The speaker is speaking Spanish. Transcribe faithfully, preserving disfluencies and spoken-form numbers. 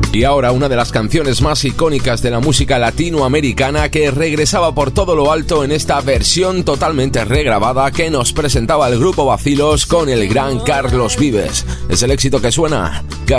Y ahora una de las canciones más icónicas de la música latinoamericana que regresaba por todo lo alto en esta versión totalmente regrabada que nos presentaba el grupo Bacilos con el gran Carlos Vives. Es el éxito que suena